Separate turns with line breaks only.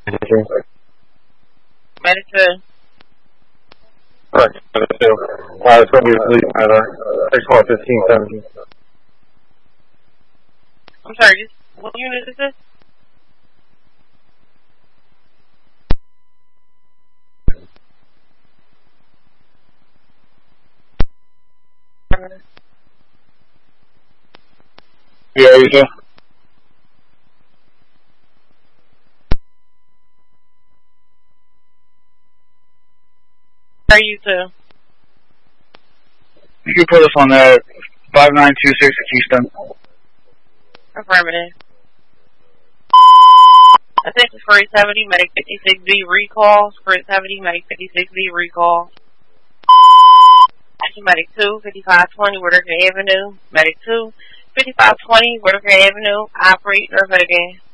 Medic 2.
Correct, Medic 2. It's going to be a police matter. 6-1-15-17.
I'm sorry, what unit is this?
Yeah, you do.
Are you 2?
You can put us on that 5926 Keystone.
Affirmative. Attention for 870, Medic 56B recall. For 870, Medic 56B recall. Action Medic 2, 5520 Whitaker Avenue. Medic 2, 5520 Whitaker Avenue. Operate North Medic.